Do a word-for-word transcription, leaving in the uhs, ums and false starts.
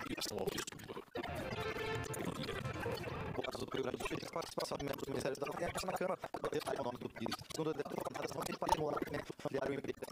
filiação ao fisco. O caso do Rio Grande do Sul, a participação do membro do Ministério da Saúde tem a na Câmara. Eu falei o nome do Pires. Segundo o deputado, a ação tem para demorar o familiar e o emprego